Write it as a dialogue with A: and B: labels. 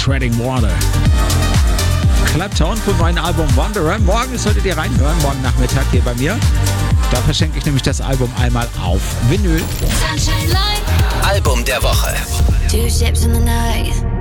A: Treading Water. Clapton vom neuen Album Wanderer. Morgen solltet ihr reinhören, morgen Nachmittag hier bei mir. Da verschenke ich nämlich das Album einmal auf Vinyl.
B: Album der Woche.
C: 2 ships in the night.